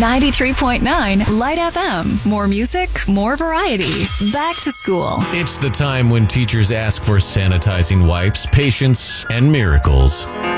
93.9 Light FM. More music, more variety. Back to school. It's the time when teachers ask for sanitizing wipes, patience, and miracles.